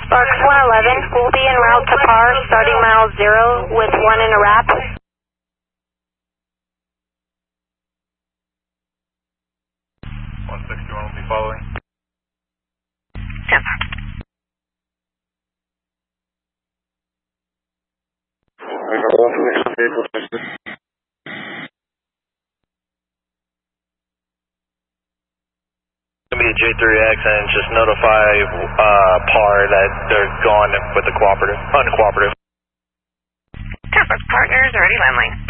Sparks 111, we'll be en route to PAR, starting mile 0 with 1 in a wrap. 161 will be following. 10. It's going to be a J3X and just notify PAR that they're gone with the uncooperative. Task Force Partners, already landline.